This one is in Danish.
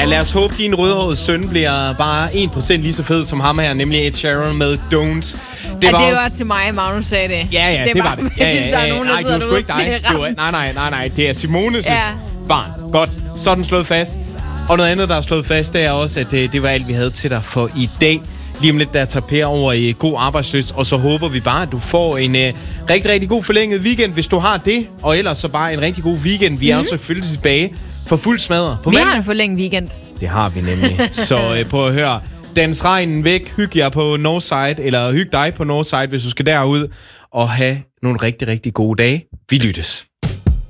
Ja, lad os håbe, din rødhårede søn bliver bare 1% lige så fed som ham her, nemlig Ed Sheeran med Don't. Det var til mig, Magnus sagde det. Ja, det var det. Hvis der er nogen, der nej, det var sgu ikke dig. Nej, det er Simones' barn. Godt, så er den slået fast. Og noget andet, der er slået fast, det er også, at det var alt, vi havde til dig for i dag. Lige om lidt, der tager Per over i god arbejdsløst, og så håber vi bare, at du får en rigtig, rigtig god forlænget weekend, hvis du har det. Og ellers så bare en rigtig god weekend. Vi er selvfølgelig tilbage for fuld smadre på mandag. Vi har en forlænget weekend. Det har vi nemlig. Så prøv at høre. Dans regnen væk. Hyg jer på Northside, eller hyg dig på Northside, hvis du skal derud. Og have nogle rigtig, rigtig gode dage. Vi lyttes.